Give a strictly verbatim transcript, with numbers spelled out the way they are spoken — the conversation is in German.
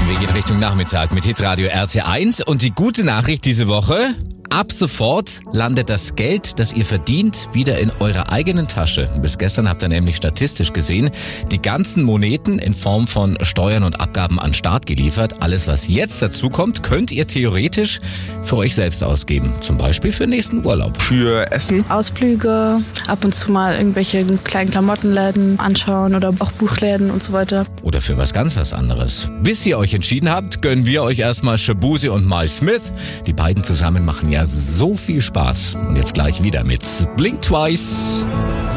Wir gehen Richtung Nachmittag mit Hitradio R T eins und die gute Nachricht diese Woche: Ab sofort landet das Geld, das ihr verdient, wieder in eurer eigenen Tasche. Bis gestern habt ihr nämlich statistisch gesehen die ganzen Moneten in Form von Steuern und Abgaben an den Staat geliefert. Alles, was jetzt dazu kommt, könnt ihr theoretisch für euch selbst ausgeben. Zum Beispiel für den nächsten Urlaub. Für Essen. Ausflüge, ab und zu mal irgendwelche kleinen Klamottenläden anschauen oder auch Buchläden und so weiter. Oder für was ganz was anderes. Bis ihr euch entschieden habt, gönnen wir euch erstmal Shaboozey und Miles Smith. Die beiden zusammen machen ja so viel Spaß. Und jetzt gleich wieder mit Blink Twice.